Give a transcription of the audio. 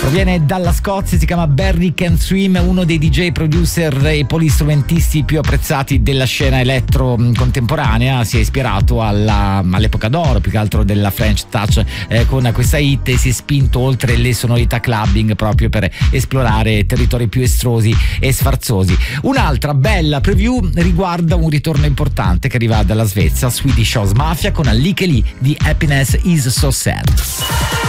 Proviene dalla Scozia, si chiama Barry Can Swim, uno dei DJ, producer e polistrumentisti più apprezzati della scena elettro contemporanea. Si è ispirato all'epoca d'oro, più che altro della French Touch, con questa hit, e si è spinto oltre le sonorità clubbing proprio per esplorare territori più estrosi e sfarzosi. Un'altra bella preview riguarda un ritorno importante che arriva dalla Svezia, Swedish House Mafia con Likely di Happiness Is So Sad.